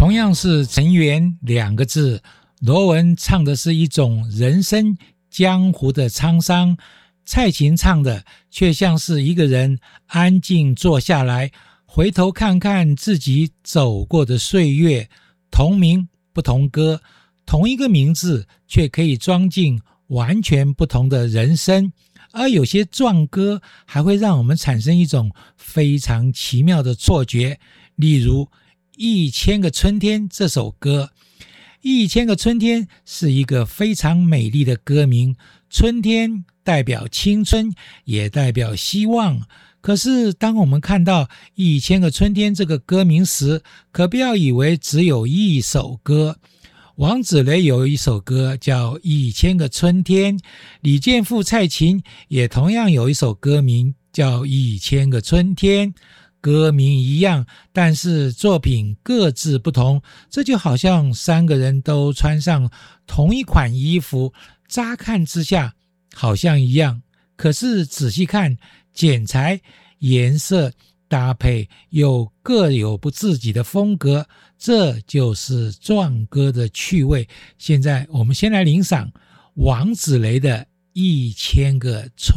同样是尘缘两个字，罗文唱的是一种人生江湖的沧桑，蔡琴唱的却像是一个人安静坐下来，回头看看自己走过的岁月。同名不同歌，同一个名字却可以装进完全不同的人生。而有些壮歌还会让我们产生一种非常奇妙的错觉，例如1000个春天这首歌。1000个春天是一个非常美丽的歌名，春天代表青春，也代表希望。可是当我们看到1000个春天这个歌名时，可不要以为只有一首歌。王子雷有一首歌叫1000个春天，李健富、蔡琴也同样有一首歌名叫1000个春天。歌名一样，但是作品各自不同，这就好像3个人都穿上同一款衣服，乍看之下好像一样，可是仔细看，剪裁、颜色、搭配又各有不自己的风格，这就是壮歌的趣味。现在我们先来欣赏王子雷的1000个春